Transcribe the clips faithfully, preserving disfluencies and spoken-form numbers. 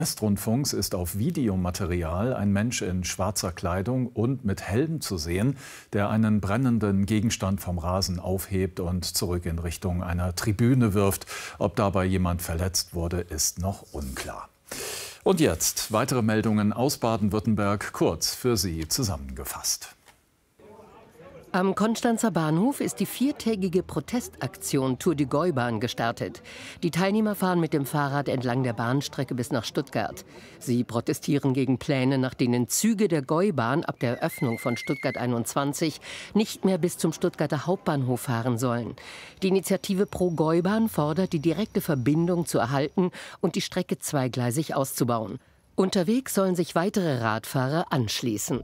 Westrundfunks ist auf Videomaterial ein Mensch in schwarzer Kleidung und mit Helm zu sehen, der einen brennenden Gegenstand vom Rasen aufhebt und zurück in Richtung einer Tribüne wirft. Ob dabei jemand verletzt wurde, ist noch unklar. Und jetzt weitere Meldungen aus Baden-Württemberg, kurz für Sie zusammengefasst. Am Konstanzer Bahnhof ist die viertägige Protestaktion Tour de Gäubahn gestartet. Die Teilnehmer fahren mit dem Fahrrad entlang der Bahnstrecke bis nach Stuttgart. Sie protestieren gegen Pläne, nach denen Züge der Gäubahn ab der Öffnung von Stuttgart einundzwanzig nicht mehr bis zum Stuttgarter Hauptbahnhof fahren sollen. Die Initiative Pro Gäubahn fordert, die direkte Verbindung zu erhalten und die Strecke zweigleisig auszubauen. Unterwegs sollen sich weitere Radfahrer anschließen.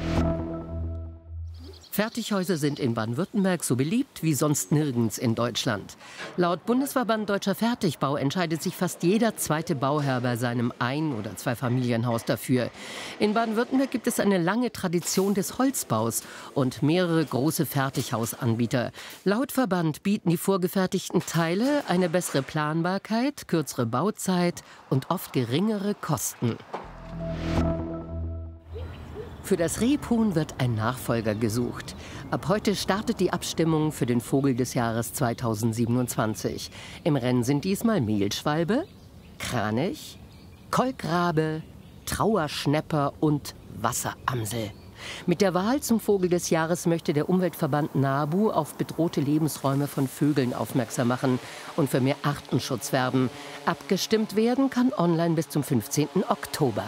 Fertighäuser sind in Baden-Württemberg so beliebt wie sonst nirgends in Deutschland. Laut Bundesverband Deutscher Fertigbau entscheidet sich fast jeder zweite Bauherr bei seinem Ein- oder Zweifamilienhaus dafür. In Baden-Württemberg gibt es eine lange Tradition des Holzbaus und mehrere große Fertighausanbieter. Laut Verband bieten die vorgefertigten Teile eine bessere Planbarkeit, kürzere Bauzeit und oft geringere Kosten. Für das Rebhuhn wird ein Nachfolger gesucht. Ab heute startet die Abstimmung für den Vogel des Jahres zweitausendsiebenundzwanzig. Im Rennen sind diesmal Mehlschwalbe, Kranich, Kolkrabe, Trauerschnäpper und Wasseramsel. Mit der Wahl zum Vogel des Jahres möchte der Umweltverband NABU auf bedrohte Lebensräume von Vögeln aufmerksam machen und für mehr Artenschutz werben. Abgestimmt werden kann online bis zum fünfzehnten Oktober.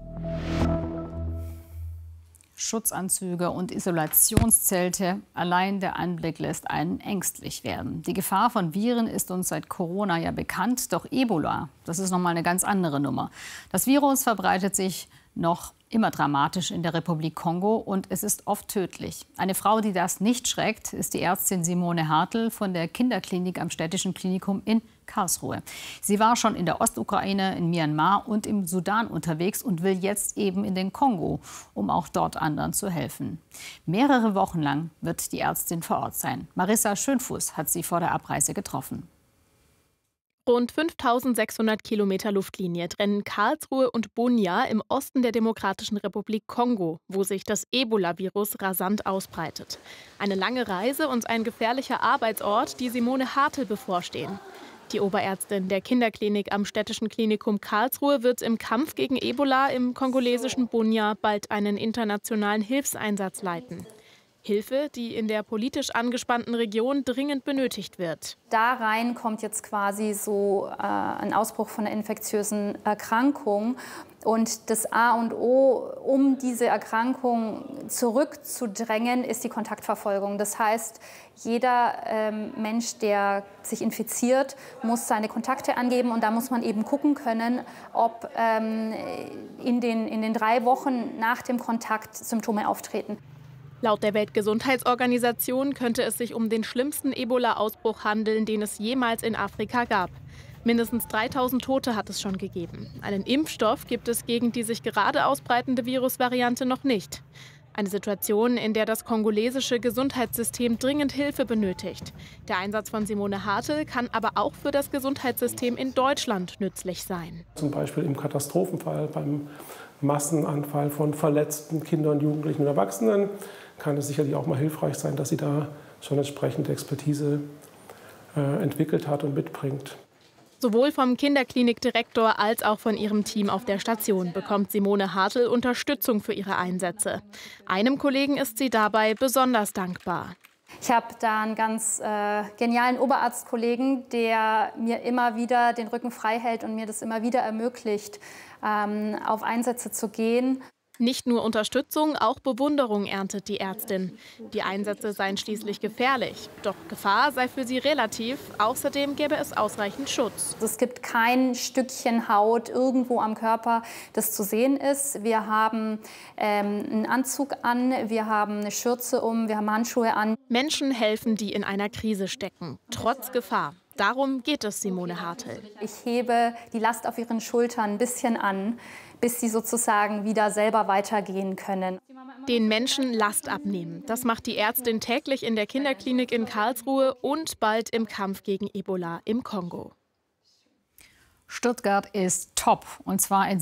Schutzanzüge und Isolationszelte. Allein der Anblick lässt einen ängstlich werden. Die Gefahr von Viren ist uns seit Corona ja bekannt, doch Ebola, das ist noch mal eine ganz andere Nummer. Das Virus verbreitet sich noch immer dramatisch in der Republik Kongo und es ist oft tödlich. Eine Frau, die das nicht schreckt, ist die Ärztin Simone Hartl von der Kinderklinik am Städtischen Klinikum in Karlsruhe. Sie war schon in der Ostukraine, in Myanmar und im Sudan unterwegs und will jetzt eben in den Kongo, um auch dort anderen zu helfen. Mehrere Wochen lang wird die Ärztin vor Ort sein. Marissa Schönfuß hat sie vor der Abreise getroffen. Rund fünftausendsechshundert Kilometer Luftlinie trennen Karlsruhe und Bunia im Osten der Demokratischen Republik Kongo, wo sich das Ebola-Virus rasant ausbreitet. Eine lange Reise und ein gefährlicher Arbeitsort, die Simone Hartl bevorstehen. Die Oberärztin der Kinderklinik am Städtischen Klinikum Karlsruhe wird im Kampf gegen Ebola im kongolesischen Bunia bald einen internationalen Hilfseinsatz leiten. Hilfe, die in der politisch angespannten Region dringend benötigt wird. Da rein kommt jetzt quasi so äh, ein Ausbruch von einer infektiösen Erkrankung. Und das A und O, um diese Erkrankung zurückzudrängen, ist die Kontaktverfolgung. Das heißt, jeder ähm, Mensch, der sich infiziert, muss seine Kontakte angeben. Und da muss man eben gucken können, ob ähm, in, den, in den drei Wochen nach dem Kontakt Symptome auftreten. Laut der Weltgesundheitsorganisation könnte es sich um den schlimmsten Ebola-Ausbruch handeln, den es jemals in Afrika gab. Mindestens dreitausend Tote hat es schon gegeben. Einen Impfstoff gibt es gegen die sich gerade ausbreitende Virusvariante noch nicht. Eine Situation, in der das kongolesische Gesundheitssystem dringend Hilfe benötigt. Der Einsatz von Simone Hartl kann aber auch für das Gesundheitssystem in Deutschland nützlich sein. Zum Beispiel im Katastrophenfall, beim Massenanfall von verletzten Kindern, Jugendlichen und Erwachsenen kann es sicherlich auch mal hilfreich sein, dass sie da schon entsprechende Expertise äh, entwickelt hat und mitbringt. Sowohl vom Kinderklinikdirektor als auch von ihrem Team auf der Station bekommt Simone Hartl Unterstützung für ihre Einsätze. Einem Kollegen ist sie dabei besonders dankbar. Ich habe da einen ganz äh, genialen Oberarztkollegen, der mir immer wieder den Rücken frei hält und mir das immer wieder ermöglicht, ähm, auf Einsätze zu gehen. Nicht nur Unterstützung, auch Bewunderung erntet die Ärztin. Die Einsätze seien schließlich gefährlich. Doch Gefahr sei für sie relativ. Außerdem gäbe es ausreichend Schutz. Es gibt kein Stückchen Haut irgendwo am Körper, das zu sehen ist. Wir haben ähm, einen Anzug an, wir haben eine Schürze um, wir haben Handschuhe an. Menschen helfen, die in einer Krise stecken, trotz Gefahr. Darum geht es Simone Hartl. Ich hebe die Last auf ihren Schultern ein bisschen an, bis sie sozusagen wieder selber weitergehen können. Den Menschen Last abnehmen. Das macht die Ärztin täglich in der Kinderklinik in Karlsruhe und bald im Kampf gegen Ebola im Kongo. Stuttgart ist top, und zwar in